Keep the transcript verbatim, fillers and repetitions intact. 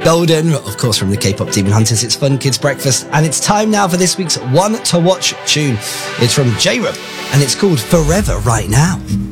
Golden, of course, from the K-pop Demon Hunters. It's Fun Kids Breakfast, and it's time now for this week's One to Watch tune. It's from J-Rub, and it's called Forever Right Now.